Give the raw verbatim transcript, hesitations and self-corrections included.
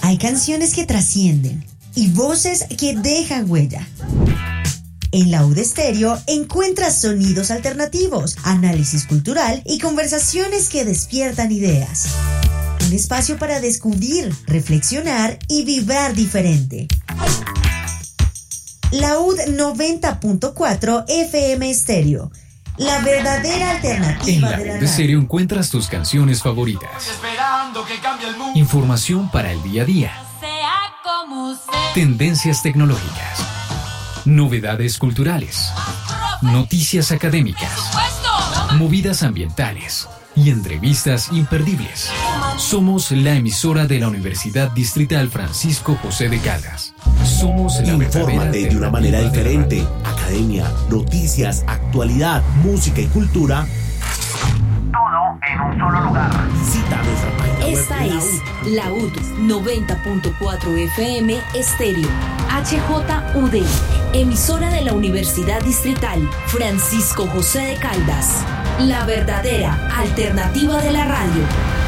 Hay canciones que trascienden y voces que dejan huella. En La U D Estéreo encuentras sonidos alternativos, análisis cultural y conversaciones que despiertan ideas. Un espacio para descubrir, reflexionar y vibrar diferente. La U D noventa punto cuatro F M Estéreo, la verdadera alternativa de la radio. En La U D Estéreo encuentras tus canciones favoritas. Información para el día a día. Tendencias tecnológicas. Novedades culturales. Noticias académicas. Movidas ambientales. Y entrevistas imperdibles. Somos la emisora de la Universidad Distrital Francisco José de Caldas. Somos la Infórmate de una manera diferente. Academia, noticias, actualidad, música y cultura. Todo en un solo lugar. Visita nuestra página web. Esta es La U D noventa punto cuatro F M Estéreo. H J U D, emisora de la Universidad Distrital Francisco José de Caldas. La verdadera alternativa de la radio.